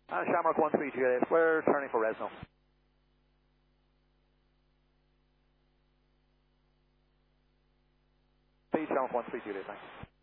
Shamrock 13 Juliet, we're turning for Resno. Please, Shamrock 13 Juliet, thanks.